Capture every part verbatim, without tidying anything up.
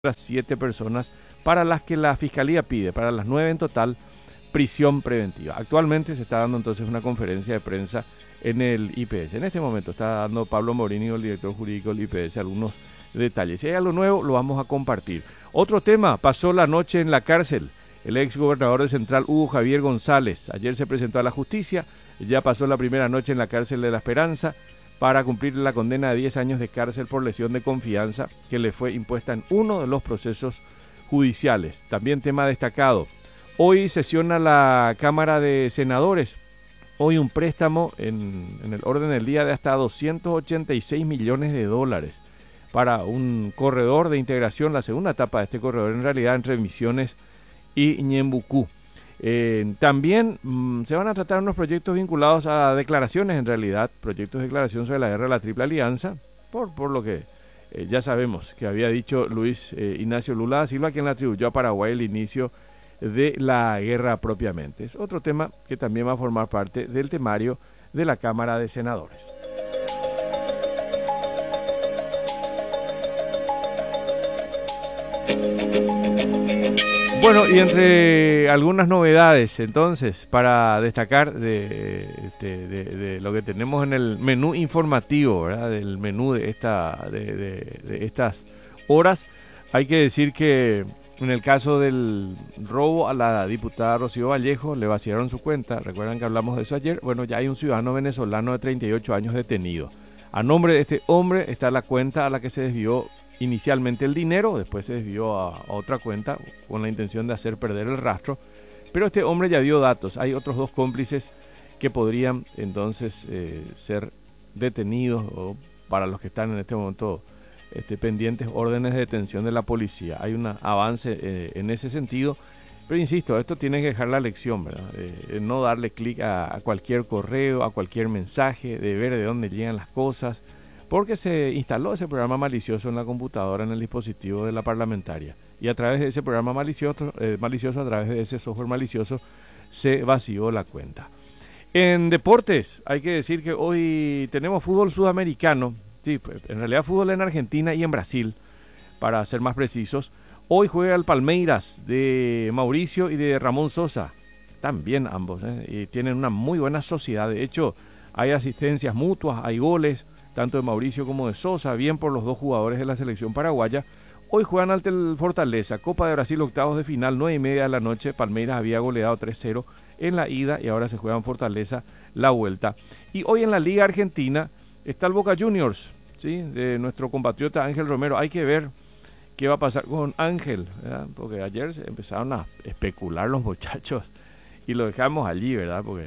las siete personas para las que la Fiscalía pide, para las nueve en total, prisión preventiva. Actualmente se está dando entonces una conferencia de prensa en el I P S. En este momento está dando Pablo Morini, el director jurídico del I P S, algunos detalles. Si hay algo nuevo, lo vamos a compartir. Otro tema, pasó la noche en la cárcel. El ex gobernador de Central, Hugo Javier González, ayer se presentó a la justicia, ya pasó la primera noche en la cárcel de La Esperanza para cumplir la condena de diez años de cárcel por lesión de confianza que le fue impuesta en uno de los procesos judiciales. También tema destacado, hoy sesiona la Cámara de Senadores, hoy un préstamo en, en el orden del día de hasta doscientos ochenta y seis millones de dólares para un corredor de integración, la segunda etapa de este corredor en realidad entre Misiones y Ñembucú. Eh, también mmm, se van a tratar unos proyectos vinculados a declaraciones, en realidad, proyectos de declaración sobre la guerra de la Triple Alianza, por, por lo que eh, ya sabemos que había dicho Luis eh, Ignacio Lula da Silva, quien le atribuyó a Paraguay el inicio de la guerra propiamente. Es otro tema que también va a formar parte del temario de la Cámara de Senadores. Bueno, y entre algunas novedades, entonces, para destacar de, de, de, de lo que tenemos en el menú informativo, ¿verdad? Del menú de, esta, de, de, de estas horas, hay que decir que en el caso del robo a la diputada Rocío Vallejo, le vaciaron su cuenta, recuerdan que hablamos de eso ayer, bueno, ya hay un ciudadano venezolano de treinta y ocho años detenido. A nombre de este hombre está la cuenta a la que se desvió inicialmente el dinero, después se desvió a, a otra cuenta con la intención de hacer perder el rastro, pero este hombre ya dio datos. Hay otros dos cómplices que podrían entonces eh, ser detenidos, o para los que están en este momento este, pendientes órdenes de detención de la policía. Hay un avance eh, en ese sentido, pero insisto, esto tiene que dejar la lección, ¿verdad? Eh, no darle clic a, a cualquier correo, a cualquier mensaje, de ver de dónde llegan las cosas, porque se instaló ese programa malicioso en la computadora, en el dispositivo de la parlamentaria. Y a través de ese programa malicioso, eh, malicioso a través de ese software malicioso, se vació la cuenta. En deportes, hay que decir que hoy tenemos fútbol sudamericano, sí, en realidad fútbol en Argentina y en Brasil, para ser más precisos. Hoy juega el Palmeiras de Mauricio y de Ramón Sosa, también ambos, ¿eh? Y tienen una muy buena sociedad. De hecho, hay asistencias mutuas, hay goles, tanto de Mauricio como de Sosa, bien por los dos jugadores de la selección paraguaya. Hoy juegan ante el Fortaleza, Copa de Brasil, octavos de final, nueve y media de la noche. Palmeiras había goleado tres cero en la ida y ahora se juega en Fortaleza la vuelta. Y hoy en la Liga Argentina está el Boca Juniors, ¿sí? De nuestro compatriota Ángel Romero. Hay que ver qué va a pasar con Ángel, ¿verdad? Porque ayer se empezaron a especular los muchachos y lo dejamos allí, ¿verdad? Porque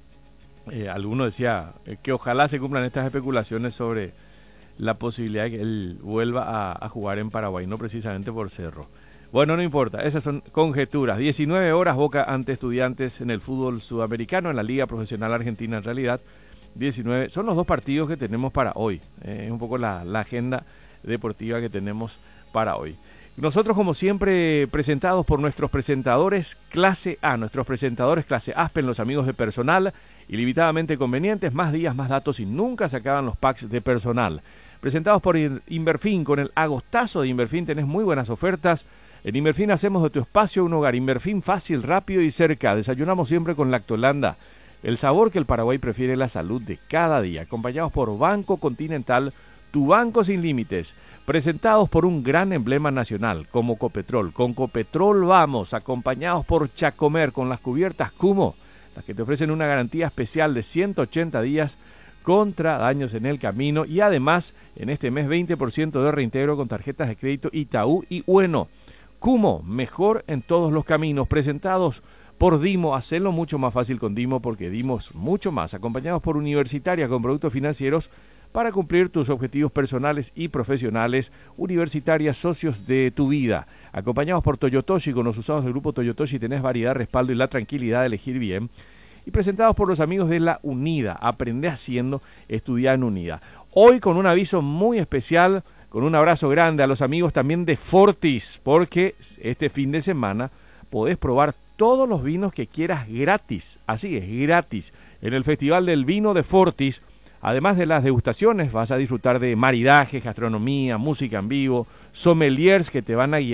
Eh, alguno decía eh, que ojalá se cumplan estas especulaciones sobre la posibilidad de que él vuelva a, a jugar en Paraguay, no precisamente por Cerro. Bueno, no importa, esas son conjeturas. diecinueve horas Boca ante Estudiantes en el fútbol sudamericano, en la Liga Profesional Argentina en realidad. diecinueve, son los dos partidos que tenemos para hoy. Eh, es un poco la, la agenda deportiva que tenemos para hoy. Nosotros, como siempre, presentados por nuestros presentadores Clase A, nuestros presentadores Clase Aspen, los amigos de personal, ilimitadamente convenientes, más días, más datos y nunca se acaban los packs de personal. Presentados por Inverfin, con el agostazo de Inverfin tenés muy buenas ofertas. En Inverfin hacemos de tu espacio un hogar. Inverfin fácil, rápido y cerca. Desayunamos siempre con Lactolanda, el sabor que el Paraguay prefiere, la salud de cada día. Acompañados por Banco Continental, tu banco sin límites. Presentados por un gran emblema nacional como Copetrol. Con Copetrol vamos, acompañados por Chacomer con las cubiertas Cumo, las que te ofrecen una garantía especial de ciento ochenta días contra daños en el camino y además en este mes veinte por ciento de reintegro con tarjetas de crédito Itaú y Bueno. Cumo, mejor en todos los caminos. Presentados por Dimo, hacelo mucho más fácil con Dimo porque dimos mucho más. Acompañados por Universitaria con productos financieros para cumplir tus objetivos personales y profesionales. Universitaria, socios de tu vida. Acompañados por Toyotoshi, con los usados del grupo Toyotoshi tenés variedad, respaldo y la tranquilidad de elegir bien. Y presentados por los amigos de La Unida. Aprende haciendo, estudia en Unida. Hoy con un aviso muy especial, con un abrazo grande a los amigos también de Fortis, porque este fin de semana podés probar todos los vinos que quieras gratis. Así es, gratis. En el Festival del Vino de Fortis, Además de las degustaciones, vas a disfrutar de maridajes, gastronomía, música en vivo, sommeliers que te van a guiar